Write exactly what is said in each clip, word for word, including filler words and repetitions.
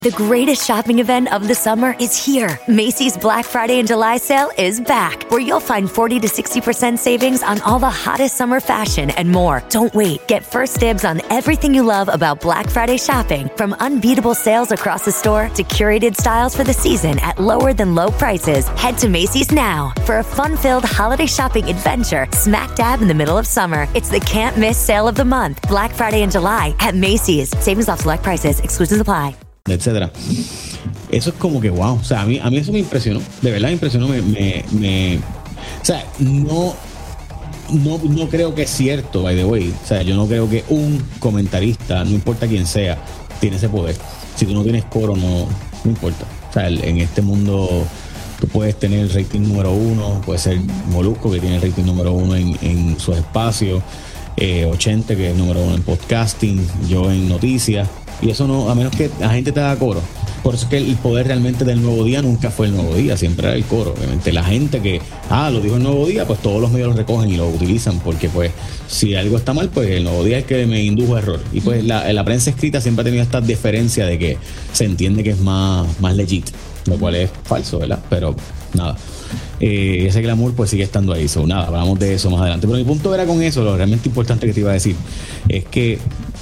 The greatest shopping event of the summer is here. Macy's Black Friday and July sale is back, where you'll find forty to sixty percent savings on all the hottest summer fashion and more. Don't wait. Get first dibs on everything you love about Black Friday shopping, from unbeatable sales across the store to curated styles for the season at lower than low prices. Head to Macy's now for a fun-filled holiday shopping adventure smack dab in the middle of summer. It's the can't miss sale of the month. Black Friday and July at Macy's. Savings off select prices. Exclusions apply. Etcétera. Eso es como que wow. O sea, a mí, a mí eso me impresionó. De verdad me impresionó. Me, me, me, o sea, no, no, no creo que es cierto, by the way. O sea, yo no creo que un comentarista, no importa quién sea, tiene ese poder. Si tú no tienes coro, no, no importa. O sea, en este mundo tú puedes tener el rating número uno, puede ser Molusco, que tiene el rating número uno en, en sus espacios, eh, ochenta, que es número uno en podcasting, yo en noticias. Y eso no, a menos que la gente te haga coro. Por eso es que el poder realmente del Nuevo Día nunca fue el Nuevo Día, siempre era el coro. Obviamente la gente que, ah, lo dijo el Nuevo Día, pues todos los medios lo recogen y lo utilizan, porque pues si algo está mal, pues el Nuevo Día es que me indujo a error. Y pues la, la prensa escrita siempre ha tenido esta diferencia de que se entiende que es más, más legit, lo cual es falso, ¿verdad? Pero nada. Eh, ese glamour pues sigue estando ahí. So, nada, hablamos de eso más adelante. Pero mi punto era con eso, lo realmente importante que te iba a decir es que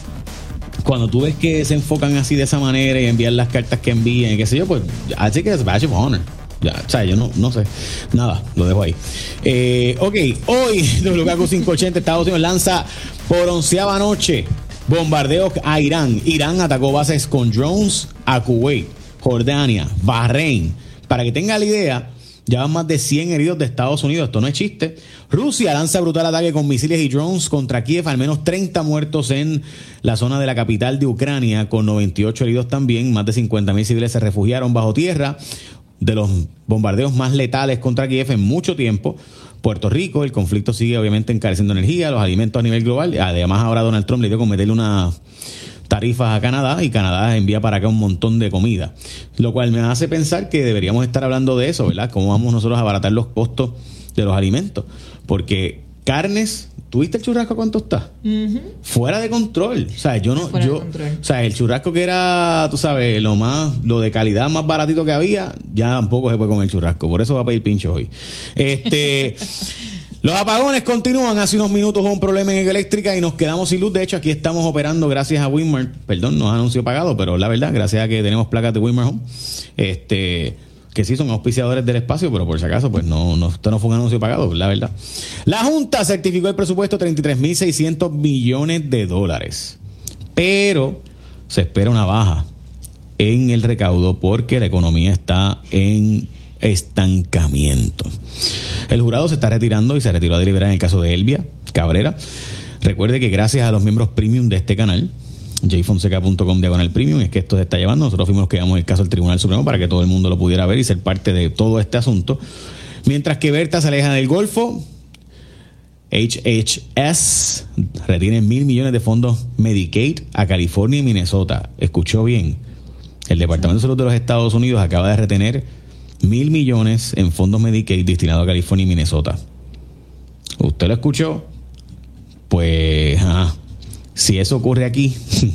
cuando tú ves que se enfocan así de esa manera y envían las cartas que envían y qué sé yo, pues así que es badge of honor. Ya, o sea, yo no, no sé. Nada, lo dejo ahí. Eh, ok, hoy W K Q quinientos ochenta Estados Unidos lanza por onceava noche bombardeos a Irán. Irán atacó bases con drones a Kuwait, Jordania, Bahrein. Para que tenga la idea, ya van más de cien heridos de Estados Unidos. Esto no es chiste. Rusia lanza brutal ataque con misiles y drones contra Kiev. Al menos treinta muertos en la zona de la capital de Ucrania, con noventa y ocho heridos también. Más de cincuenta mil civiles se refugiaron bajo tierra de los bombardeos más letales contra Kiev en mucho tiempo. Puerto Rico, el conflicto sigue obviamente encareciendo energía, los alimentos a nivel global. Además, ahora Donald Trump le dio con meterle una tarifas a Canadá, y Canadá envía para acá un montón de comida, lo cual me hace pensar que deberíamos estar hablando de eso, ¿verdad? Cómo vamos nosotros a abaratar los costos de los alimentos, porque carnes, ¿tuviste el churrasco cuánto está? Uh-huh. Fuera de control. O sea, yo no, Fuera yo, o sea, el churrasco que era, tú sabes, lo más, lo de calidad más baratito que había, ya tampoco se puede comer el churrasco, por eso va a pedir pincho hoy. Este Los apagones continúan. Hace unos minutos hubo un problema en eléctrica y nos quedamos sin luz. De hecho, aquí estamos operando gracias a Winmar. Perdón, no es anuncio pagado, pero la verdad, gracias a que tenemos placas de Winmar Home, este, que sí son auspiciadores del espacio, pero por si acaso, pues no, no, esto no fue un anuncio pagado, la verdad. La Junta certificó el presupuesto de treinta y tres mil seiscientos millones de dólares, pero se espera una baja en el recaudo porque la economía está en estancamiento. El jurado se está retirando y se retiró a deliberar en el caso de Elvia Cabrera. Recuerde que gracias a los miembros premium de este canal, jfonseca punto com diagonal premium, es que esto se está llevando. Nosotros fuimos los que llevamos el caso al Tribunal Supremo para que todo el mundo lo pudiera ver y ser parte de todo este asunto. Mientras que Berta se aleja del Golfo, H H S retiene mil millones de fondos Medicaid a California y Minnesota. Escuchó bien. El Departamento de Salud de los Estados Unidos acaba de retener mil millones en fondos Medicaid destinados a California y Minnesota. ¿Usted lo escuchó? Pues, ah, si eso ocurre aquí,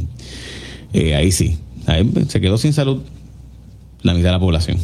eh, ahí sí. Ahí se quedó sin salud la mitad de la población.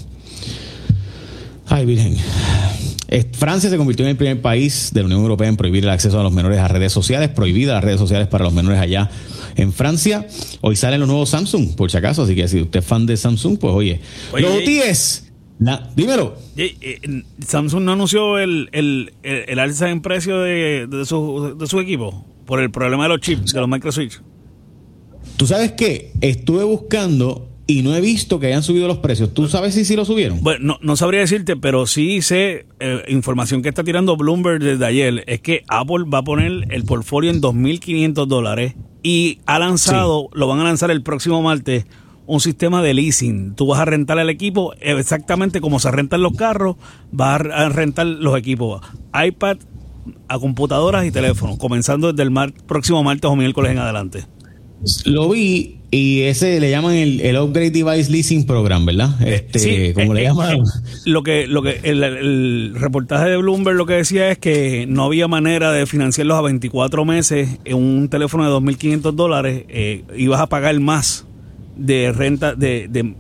Ay, virgen. Francia se convirtió en el primer país de la Unión Europea en prohibir el acceso a los menores a redes sociales, prohibida las redes sociales para los menores allá en Francia. Hoy salen los nuevos Samsung, por si acaso, así que si usted es fan de Samsung, pues oye, oye los U T S, la, dímelo. Eh, eh, Samsung no anunció el, el, el, el alza en precio de, de, su, de su equipo por el problema de los chips, de los microswitch. ¿Tú sabes qué? Estuve buscando y no he visto que hayan subido los precios. ¿Tú sabes si sí lo subieron? Bueno, no, no sabría decirte, pero sí sé, eh, información que está tirando Bloomberg desde ayer, es que Apple va a poner el portfolio en dos mil quinientos dólares y ha lanzado, sí. Lo van a lanzar el próximo martes, un sistema de leasing. Tú vas a rentar el equipo exactamente como se rentan los carros, vas a rentar los equipos iPad a computadoras y teléfonos, comenzando desde el mar, próximo martes o miércoles en adelante. Lo vi y ese le llaman el, el Upgrade Device Leasing Program, ¿verdad? Este, sí, como eh, le llaman. Eh, lo que, lo que el, el reportaje de Bloomberg lo que decía es que no había manera de financiarlos a veinticuatro meses en un teléfono de dos mil quinientos dólares. Eh, ibas a pagar más de renta, de, de